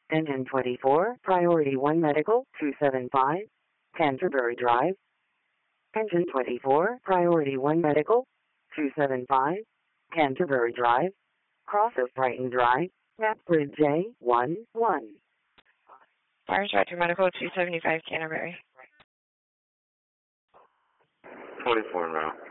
Engine 24, Priority 1 Medical, 275, Canterbury Drive. Engine 24, Priority 1 Medical, 275, Canterbury Drive. Cross of Brighton Drive, Rapbridge J11. Fire Instructor Medical, 275, Canterbury. 24 now.